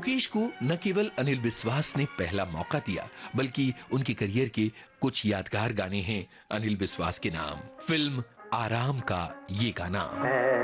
मुकेश को न केवल अनिल विश्वास ने पहला मौका दिया, बल्कि उनके करियर के कुछ यादगार गाने हैं अनिल विश्वास के नाम। फिल्म आराम का ये गाना।